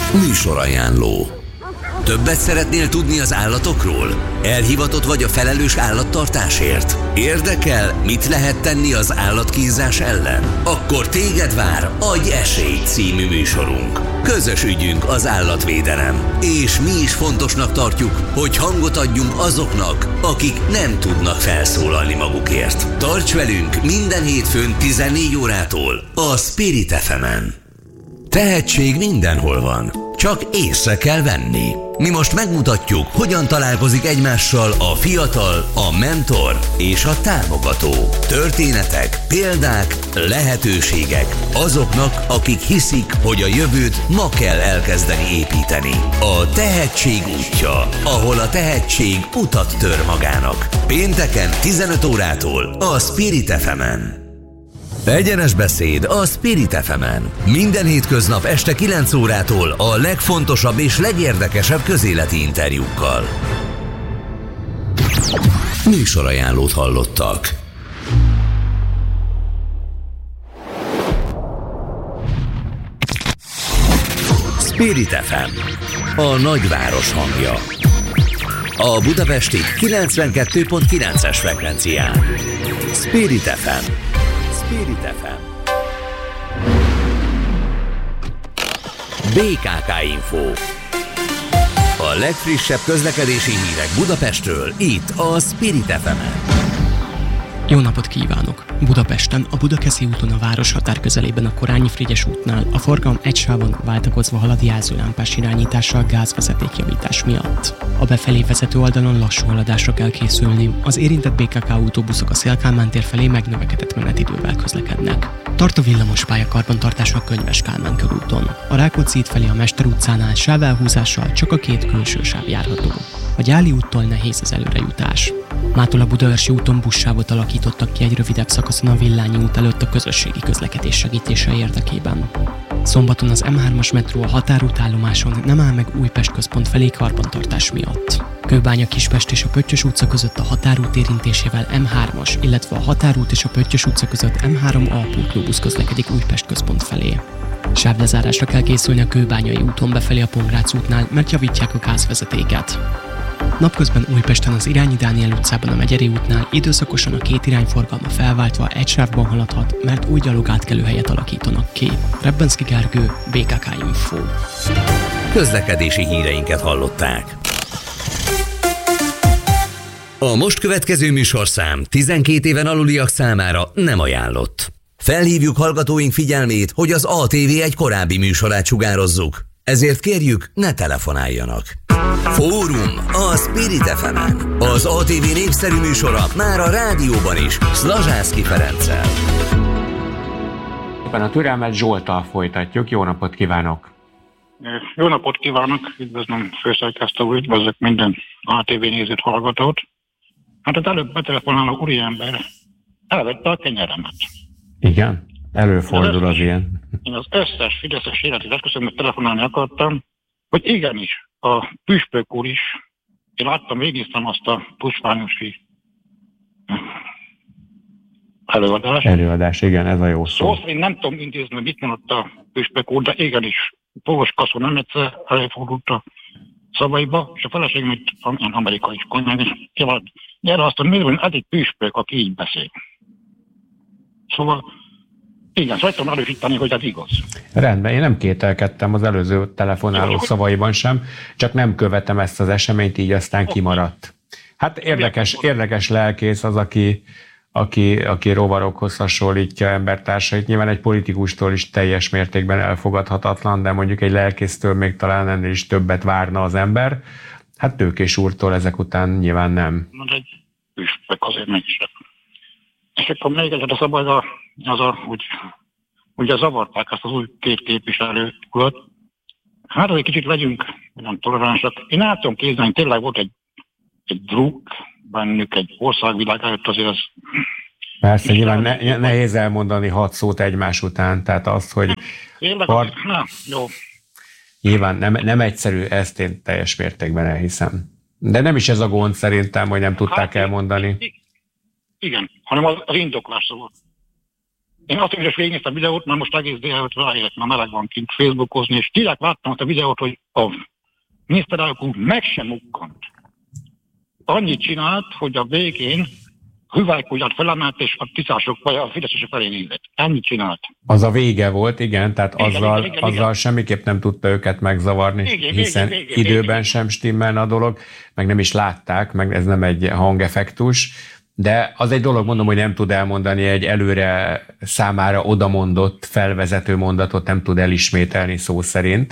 Műsorajánló. Többet szeretnél tudni az állatokról? Elhivatott vagy a felelős állattartásért? Érdekel, mit lehet tenni az állatkínzás ellen? Akkor téged vár Adj esélyt című műsorunk. Közös ügyünk az állatvédelem, és mi is fontosnak tartjuk, hogy hangot adjunk azoknak, akik nem tudnak felszólalni magukért. Tarts velünk minden hétfőn 14 órától a Spirit FM-en. Tehetség mindenhol van, csak észre kell venni. Mi most megmutatjuk, hogyan találkozik egymással a fiatal, a mentor és a támogató. Történetek, példák, lehetőségek azoknak, akik hiszik, hogy a jövőt ma kell elkezdeni építeni. A tehetség útja, ahol a tehetség utat tör magának. Pénteken 15 órától a Spirit FM-en. Egyenes beszéd a Spirit FM-en. Minden hétköznap este 9 órától a legfontosabb és legérdekesebb közéleti interjúkkal. Műsorajánlót hallottak. Spirit FM, a nagyváros hangja. A budapesti 92.9-es frekvencián. Spirit FM. Spirit FM. BKK Info. A legfrissebb közlekedési hírek Budapestről, itt a Spirit FM-en. Jó napot kívánok! Budapesten, a Budakeszi úton a városhatár közelében a Korányi-Frigyes útnál a forgalom egy sávon váltakozva halad jelzőlámpás irányítással gázvezetékjavítás miatt. A befelé vezető oldalon lassú haladásra kell készülni, az érintett BKK autóbuszok a Széll-Kálmán tér felé megnövekedett menetidővel közlekednek. Tart a villamospálya karbantartása a Könyves Kálmán körúton. A Rákóczi híd felé a Mester utcánál sávelhúzással csak a két külső sáv járható. A Gyáli úttól nehéz az előrejutás. Mától a Budaörsi úton buszsávot alakítottak ki egy rövidebb szakaszon a Villányi út előtt a közösségi közlekedés segítése érdekében. Szombaton az M3-as metró a határútállomáson nem áll meg Újpest központ felé karbantartás miatt. Kőbánya Kispest és a Pöttyös utca között a határút érintésével M3-as, illetve a határút és a Pöttyös utca között M3A pótlóbusz közlekedik Újpest központ felé. Sávlezárásra kell készülni a Kőbányai úton befelé a Pongrác útnál, mert javítják a gázvezetéket. Napközben Újpesten az Irányi Dániel utcában a Megyeri útnál időszakosan a két irányforgalma felváltva egy sávban haladhat, mert új gyalogátkelőhelyet alakítanak ki. Rebbenszky Gergő, BKK Info. Közlekedési híreinket hallották. A most következő műsorszám 12 éven aluliak számára nem ajánlott. Felhívjuk hallgatóink figyelmét, hogy az ATV egy korábbi műsorát sugározzuk. Ezért kérjük, ne telefonáljanak. Fórum a Spirit FM-en. Az ATV népszerű műsora már a rádióban is, Szlazsászky Ferenccel. Éppen a türelmet Zsolttal folytatjuk. Jó napot kívánok! Jó napot kívánok! Üdvözlöm főszerkesztő úr, üdvözlök minden ATV nézőt, hallgatót. Hát az előbb betelefonáló úriember elvette a kenyeremet. Igen? Előfordul az ilyen. Én az összes fideszes életi eszközömet telefonálni akartam, hogy igenis, a püspök úr is, én láttam, végignéztem azt a tusványosi előadás, igen, ez a jó szó. Szóval én nem tudom intézni, hogy mit mondott a püspök úr, de igenis, Fogos Kaszó nem egyszer előfordult a szavaiba, és a feleségem itt amerikai is konyhán, és kivált, gyere azt, hogy miért ez egy püspök, aki így beszél. Szóval igen, szóval elősíteni, hogy ez igaz. Rendben, én nem kételkedtem az előző telefonáló szavaiban sem, csak nem követem ezt az eseményt, így aztán kimaradt. Hát érdekes lelkész az, aki rovarokhoz hasonlítja embertársait. Nyilván egy politikustól is teljes mértékben elfogadhatatlan, de mondjuk egy lelkésztől még talán ennél is többet várna az ember. Hát Tőkés úrtól ezek után nyilván nem. Na, egy püspök azért mégsem. És akkor még ez a szabad, úgy ugye zavarták ezt az új két képviselő urat. Hát, egy kicsit legyünk olyan toleránsak. Én át tudom képzelni, tényleg volt egy druk bennük, egy országvilág előtt azért az... Persze, nyilván nehéz elmondani 6 szót egymás után, tehát azt, hogy... Jó. Nyilván nem egyszerű, ezt én teljes mértékben elhiszem. De nem is ez a gond szerintem, hogy nem tudták elmondani. Igen, hanem az indoklás szóval. Én azt is végignéztem a videót, mert most egész délelőtt ráérek, mert meleg van kint Facebookozni, és direkt láttam azt a videót, hogy a miniszterelnök úr meg sem mukkant. Annyit csinált, hogy a végén hüvelykújját felemelt, és a tisztások, vagy a fideszesek felé nézett. Ennyit csinált. Az a vége volt, igen, tehát azzal semmiképp nem tudta őket megzavarni, hiszen időben sem stimmelne a dolog, meg nem is látták, meg ez nem egy hangeffektus, de az egy dolog, mondom, hogy nem tud elmondani egy előre számára odamondott felvezető mondatot, nem tud elismételni szó szerint.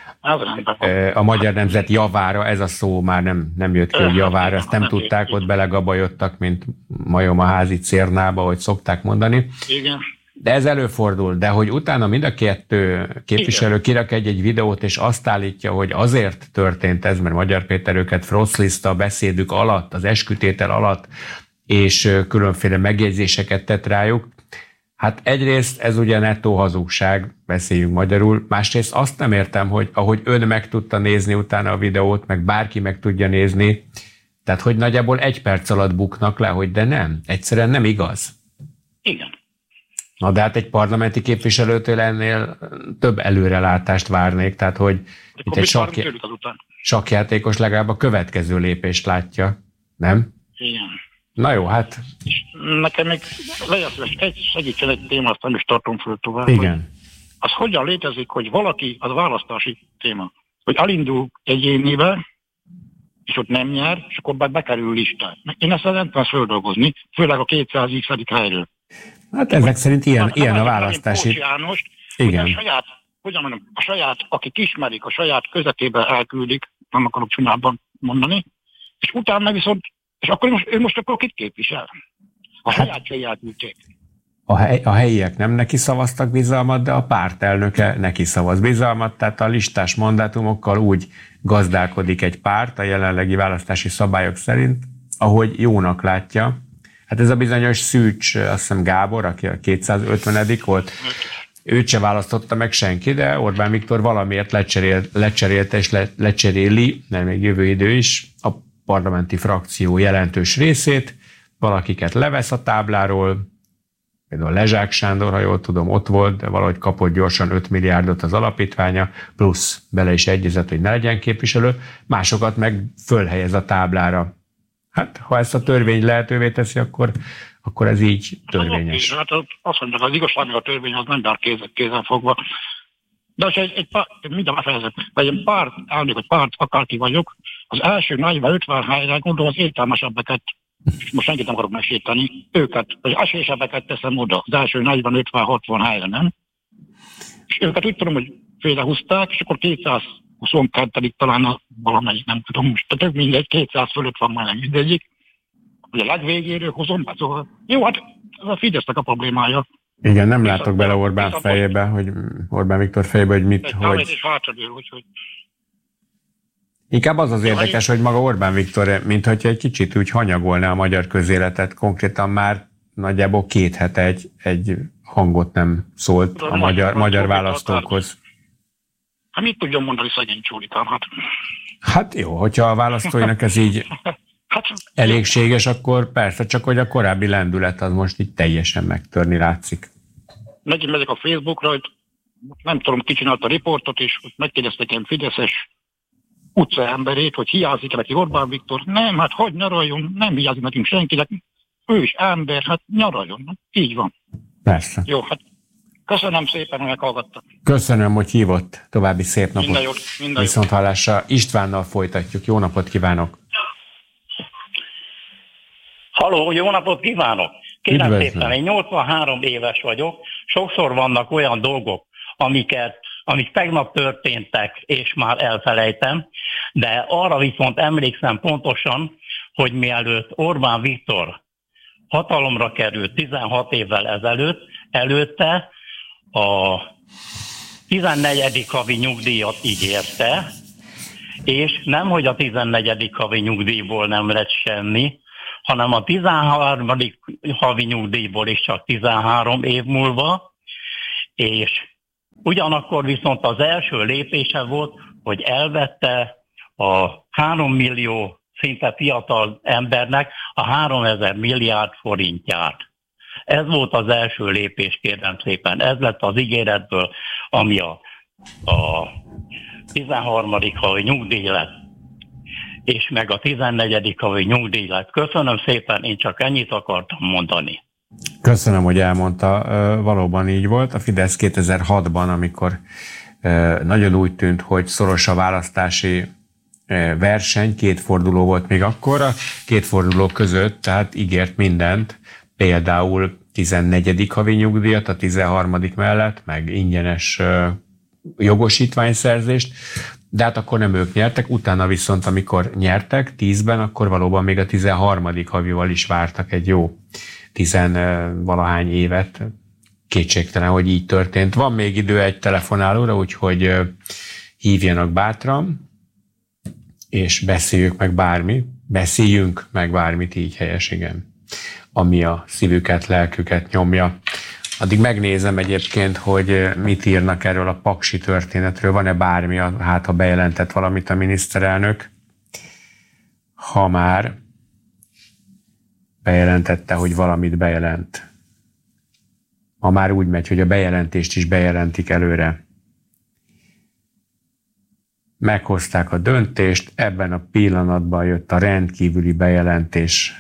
A magyar nemzet javára, ez a szó már nem jött ki, hogy javára, ezt nem tudták, ott belegabajodtak, mint majom a házi cérnába, hogy szokták mondani. Igen. De ez előfordul, de hogy utána mind a kettő képviselő kirak egy videót, és azt állítja, hogy azért történt ez, mert Magyar Péter őket frocliszta a beszédük alatt, az eskütétel alatt, és különféle megjegyzéseket tett rájuk. Hát egyrészt ez ugye nettó hazugság, beszéljünk magyarul, másrészt azt nem értem, hogy ahogy ön meg tudta nézni utána a videót, meg bárki meg tudja nézni, tehát hogy nagyjából 1 perc alatt buknak le, hogy de nem, egyszerűen nem igaz. Igen. Na de hát egy parlamenti képviselőtől ennél több előrelátást várnék, tehát hogy itt egy sakkjátékos legalább a következő lépést látja, nem? Igen. Na jó, hát... Nekem még segítsen egy téma, azt nem is tartom föl tovább. Igen. Az hogyan létezik, hogy valaki, az választási téma, hogy elindul egyénivel, és ott nem nyer, és akkor bekerül listát. Én ezt nem tudom földolgozni, főleg a 200x helyről. Hát ezek szerint ilyen a választási... Jánost, igen. A saját, akik ismerik, a saját közvetében elküldik, nem akarok csúnyában mondani, és utána viszont, és akkor ő most akkor kit képvisel? A sajátjai elküldték. A helyiek nem neki szavaztak bizalmat, de a párt elnöke neki szavaz bizalmat, tehát a listás mandátumokkal úgy gazdálkodik egy párt a jelenlegi választási szabályok szerint, ahogy jónak látja. Hát ez a bizonyos Szűcs, azt hiszem Gábor, aki a 250. volt, őt se választotta meg senki, de Orbán Viktor valamiért lecserélte és lecseréli, mert még jövő idő is, a parlamenti frakció jelentős részét, valakiket levesz a tábláról, például Lezsák Sándor, ha jól tudom, ott volt, de valahogy kapott gyorsan 5 milliárdot az alapítványa, plusz bele is egyezett, hogy ne legyen képviselő, másokat meg fölhelyez a táblára. Hát, ha ezt a törvény lehetővé teszi, akkor ez így törvényes. Hát azt mondják, az igazság, a törvény az nem bár kézen fogva. De ha egy párt elnök, vagy párt akárki vagyok, az első 40-50 helyre gondolom az értelmesebbeket, most senkit nem akarok megsérteni, őket, vagy esélyesebbeket teszem oda, az első 40-50-60 helyre, nem? És őket úgy tudom, hogy félrehúzták, és akkor 222 talán valamelyik, nem tudom, most több mindegy, 200 fölött van már mindegyik. Ugye a legvégéről hozom, hát szóval, jó, hát ez a Fidesznek a problémája. Igen, nem látok bele Orbán fejébe, hogy Orbán Viktor fejébe, hogy mit, hogy... Inkább az érdekes, hogy maga Orbán Viktor, mintha egy kicsit úgy hanyagolná a magyar közéletet, konkrétan már nagyjából 2 hete egy hangot nem szólt a magyar választókhoz. Hát mit tudjon mondani szegény Csólikám? Hát jó, hogyha a választóinak ez így elégséges, akkor persze, csak hogy a korábbi lendület az most így teljesen megtörni látszik. Megint megyek a Facebookra, hogy nem tudom, ki csinált a riportot, és megkérdeztek ilyen fideszes utcaemberét, hogy hiányzik neki Orbán Viktor. Nem, hát hogy nyaraljon, nem hiányzik nekünk senkinek. Ő is ember, hát nyaraljon. Így van. Persze. Jó, hát köszönöm szépen, hogy meghallgattak. Köszönöm, hogy hívott. További szép napot. Minden jót. Viszonthallásra. Istvánnal folytatjuk. Jó napot kívánok. Halló, jó napot kívánok. Kérem szépen, én 83 éves vagyok. Sokszor vannak olyan dolgok, amik tegnap történtek, és már elfelejtem, de arra viszont emlékszem pontosan, hogy mielőtt Orbán Viktor hatalomra került 16 évvel ezelőtt, előtte a 14. havi nyugdíjat ígérte, és nem, hogy a 14. havi nyugdíjból nem lett semmi, hanem a 13. havi nyugdíjból is csak 13 év múlva, és ugyanakkor viszont az első lépése volt, hogy elvette a 3 millió szinte fiatal embernek a 3000 milliárd forintját. Ez volt az első lépés, kérem szépen. Ez lett az ígéretből, ami a 13. havi nyugdíj lett, és meg a 14. havi nyugdíj lett. Köszönöm szépen, én csak ennyit akartam mondani. Köszönöm, hogy elmondta. Valóban így volt. A Fidesz 2006-ban, amikor nagyon úgy tűnt, hogy szoros a választási verseny, 2 forduló volt még akkor, a 2 forduló között, tehát ígért mindent, például 14. havi nyugdíjat a 13. mellett, meg ingyenes jogosítványszerzést, de hát akkor nem ők nyertek, utána viszont, amikor nyertek 10-ben, akkor valóban még a 13. havival is vártak egy jó 10-valahány évet. Kétségtelen, hogy így történt. Van még idő egy telefonálóra, úgyhogy hívjanak bátran, és beszéljünk meg bármit, így helyes, igen, ami a szívüket, lelküket nyomja. Addig megnézem egyébként, hogy mit írnak erről a paksi történetről. Van-e bármi, hát ha bejelentett valamit a miniszterelnök? Ha már bejelentette, hogy valamit bejelent. Ma már úgy megy, hogy a bejelentést is bejelentik előre. Meghozták a döntést, ebben a pillanatban jött a rendkívüli bejelentés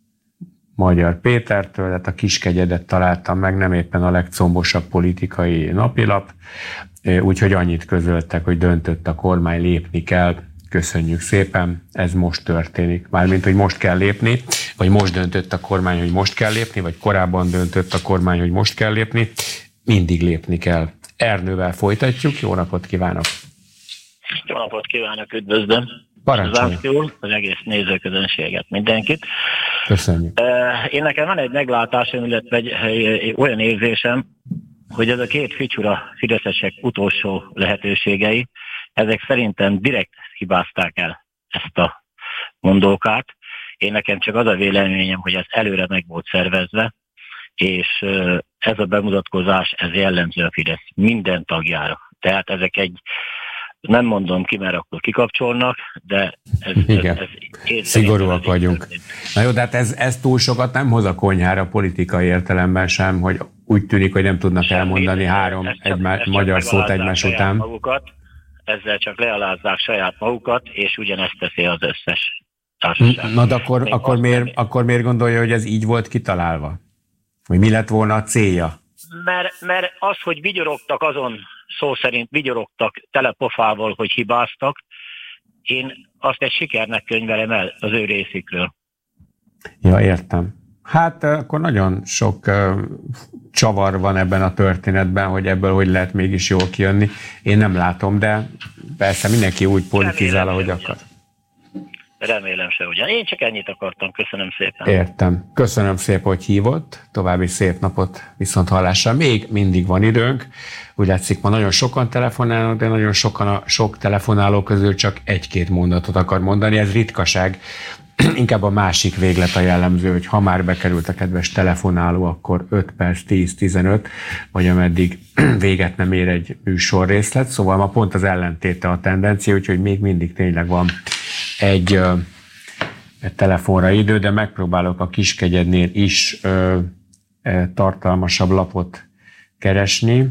Magyar Pétertől, tehát a Kiskegyedet találtam meg, nem éppen a legcombosabb politikai napilap, úgyhogy annyit közöltek, hogy döntött a kormány, lépni kell. Köszönjük szépen, ez most történik. Mármint, hogy most kell lépni, vagy most döntött a kormány, hogy most kell lépni, vagy korábban döntött a kormány, hogy most kell lépni. Mindig lépni kell. Ernővel folytatjuk, jó napot kívánok! Jó napot kívánok, üdvözlöm! Parancsoljon! Úr, az egész nézőközönséget, mindenkit. Köszönjük! Én nekem van egy meglátásom, illetve egy olyan érzésem, hogy ez a 2 ficsura fideszesek utolsó lehetőségei, ezek szerintem direkt hibázták el ezt a mondókát. Én nekem csak az a véleményem, hogy ez előre meg volt szervezve, és ez a bemutatkozás, ez jellemző a Fidesz minden tagjára. Tehát ezek nem mondom ki, mert akkor kikapcsolnak, de ez szigorúak vagyunk. Na jó, de hát ez túl sokat nem hoz a konyhára politikai értelemben sem, hogy úgy tűnik, hogy nem tudnak elmondani 3 magyar szót egymás után. Magukat, ezzel csak lealázzák saját magukat, és ugyanezt teszi az összes társaság. Na de akkor miért gondolja, hogy ez így volt kitalálva? Hogy mi lett volna a célja? Mert az, hogy vigyorogtak azon, szó szerint vigyorogtak telepofával, hogy hibáztak, én azt egy sikernek könyvelem el az ő részükről. Ja, értem. Hát akkor nagyon sok csavar van ebben a történetben, hogy ebből hogy lehet mégis jól kijönni. Én nem látom, de persze mindenki úgy politizál, ahogy akar. Remélem se ugyan. Én csak ennyit akartam. Köszönöm szépen. Értem. Köszönöm szépen, hogy hívott. További szép napot, viszont hallásra. Még mindig van időnk. Úgy látszik, ma nagyon sokan telefonálnak, de nagyon sokan a sok telefonáló közül csak 1-2 mondatot akar mondani. Ez ritkaság. Inkább a másik véglet a jellemző, hogy ha már bekerült a kedves telefonáló, akkor 5 perc, 10-15, vagy ameddig véget nem ér egy műsorrészlet. Szóval ma pont az ellentéte a tendencia, úgyhogy még mindig tényleg van egy telefonra idő, de megpróbálok a Kiskegyednél is tartalmasabb lapot keresni.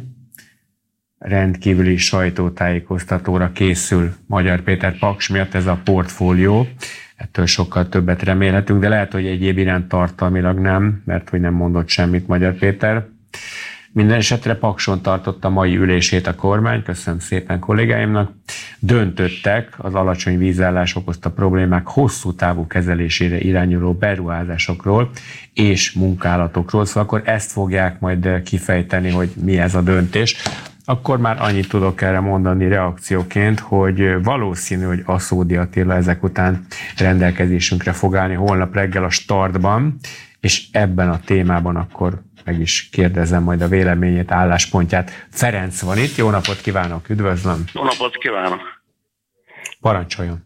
Rendkívüli sajtótájékoztatóra készül Magyar Péter Paks miatt ez a portfólió. Ettől sokkal többet remélhetünk, de lehet, hogy egyéb iránt tartalmilag nem, mert hogy nem mondott semmit Magyar Péter. Minden esetre Pakson tartotta mai ülését a kormány, köszönöm szépen kollégáimnak. Döntöttek az alacsony vízállás okozta problémák hosszú távú kezelésére irányuló beruházásokról és munkálatokról, szóval akkor ezt fogják majd kifejteni, hogy mi ez a döntés. Akkor már annyit tudok erre mondani reakcióként, hogy valószínű, hogy Aszódi Attila ezek után rendelkezésünkre fog állni holnap reggel a Startban, és ebben a témában akkor meg is kérdezem majd a véleményét, álláspontját. Ferenc van itt, jó napot kívánok, üdvözlöm! Jó napot kívánok! Parancsoljon!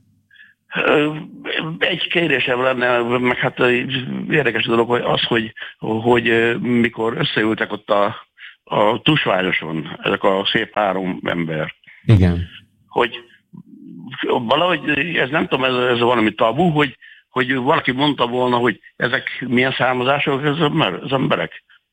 Egy kérdésem lenne, meg hát érdekes dolog, hogy az, hogy mikor összeültek ott a Tusvárosson, ezek a szép 3 ember. Igen. Hogy valahogy, ez nem tudom, ez valami tabu, hogy valaki mondta volna, hogy ezek milyen származások, az emberek.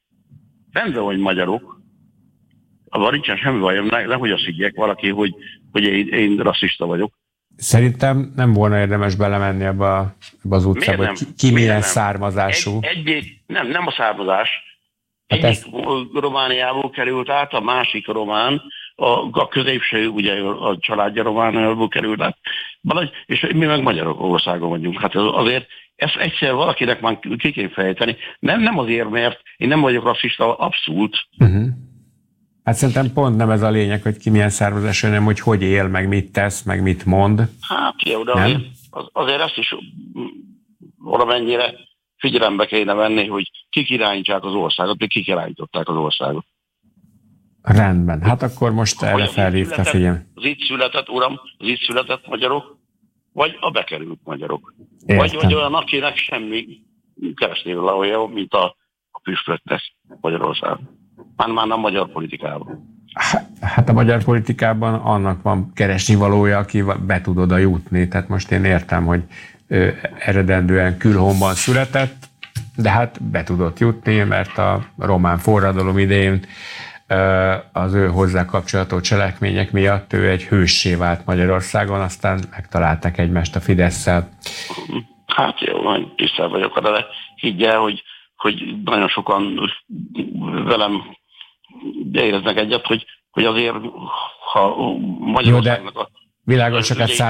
rendben, hogy magyarok, abban nincsen semmi bajom, nehogy azt higgyek valaki, hogy én rasszista vagyok. Szerintem nem volna érdemes belemenni ebbe az utcába, hogy ki milyen származású. Nem a származás. Egyik Romániából került át, a másik román, a középső, ugye a családja Romániából került át, és mi meg Magyarországon vagyunk. Hát azért ezt egyszer valakinek már ki kell fejteni. Nem azért, mert én nem vagyok rasszista, abszolút. Hát szerintem pont nem ez a lényeg, hogy ki milyen származású, hanem hogy él, meg mit tesz, meg mit mond. Hát jó, de azért ezt is valamennyire figyelembe kéne venni, hogy kik irányítják az országot, vagy kik irányították az országot. Rendben, hát akkor most erre felhívta figyelmet. Az itt született, uram, az itt született magyarok, vagy a bekerült magyarok. Vagy olyan, akinek semmi keresztnévvalója, mint a püspök tesz Magyarországon. Már nem magyar politikában. Hát a magyar politikában annak van keresnivalója, aki be tud oda jutni. Tehát most én értem, hogy eredendően Külhonban született, de hát be tudott jutni, mert a román forradalom idején az ő hozzá kapcsolatú cselekmények miatt ő egy hőssé vált Magyarországon, aztán megtalálták egymást a Fidesszel. Hát jó, nagyon tisztelt vagyok, de higgy el, hogy nagyon sokan velem éreznek egyet, hogy azért, ha Magyarországnak a... Világos,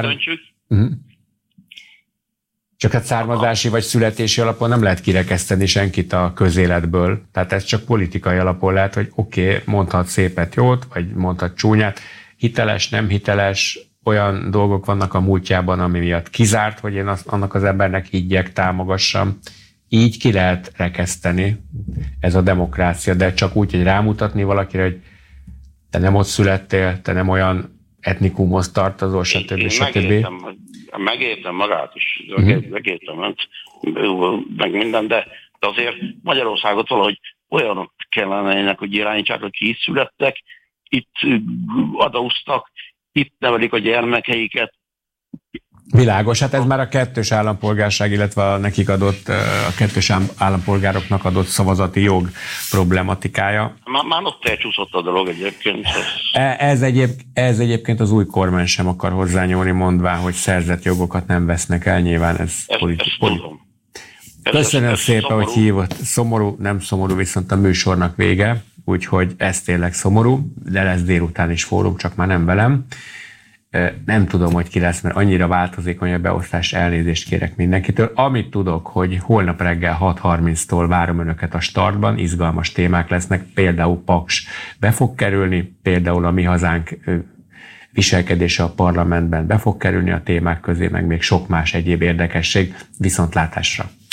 csak hát származási vagy születési alapon nem lehet kirekeszteni senkit a közéletből. Tehát ez csak politikai alapon lehet, hogy oké, mondhat szépet jót, vagy mondhat csúnyát. Hiteles, nem hiteles, olyan dolgok vannak a múltjában, ami miatt kizárt, hogy én annak az embernek higgyek, támogassam. Így ki lehet rekeszteni, ez a demokrácia, de csak úgy, hogy rámutatni valakire, hogy te nem ott születtél, te nem olyan etnikumhoz tartozol, stb. Megértem magát is, megértem, meg minden, de azért Magyarországot valahogy olyanok kellene, hogy irányítsák, akik itt születtek, itt adóztak, itt nevelik a gyermekeiket. Világos, hát ez már a kettős állampolgárság, illetve a nekik adott, a kettős állampolgároknak adott szavazati jog problematikája. Már ott elcsúszott a dolog egyébként. Ez egyébként az új kormány sem akar hozzányúlni, mondván, hogy szerzett jogokat nem vesznek el, nyilván ez politikai. Köszönöm szépen, hogy hívott. Szomorú, nem szomorú, viszont a műsornak vége, úgyhogy ez tényleg szomorú, de lesz délután is fórum, csak már nem velem. Nem tudom, hogy ki lesz, mert annyira változékony a beosztás, elnézést kérek mindenkitől. Amit tudok, hogy holnap reggel 6:30-tól várom önöket a startban, izgalmas témák lesznek, például Paks be fog kerülni, például a Mi Hazánk viselkedése a parlamentben be fog kerülni a témák közé, meg még sok más egyéb érdekesség. Viszontlátásra!